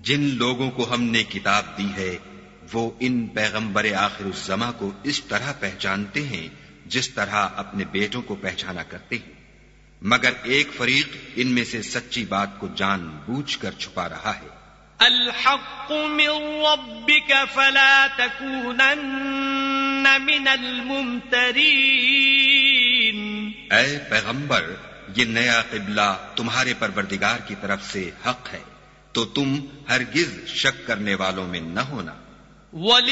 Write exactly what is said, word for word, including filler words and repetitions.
जिन लोगों को हमने किताब दी है वो इन पैगंबर आखिरुज़्ज़मा को इस तरह पहचानते हैं जिस तरह अपने बेटों को पहचाना करते हैं, मगर एक फरीक इनमें से सच्ची बात को जानबूझकर छुपा रहा है। अल हक़्क़ु मिन रब्बिका फला तकूनन्न मिनल मुमतरीन। ऐ पैगंबर, ये नया क़िबला तुम्हारे परवरदिगार की तरफ से हक है, तो तुम हरगिज शक करने वालों में न होना।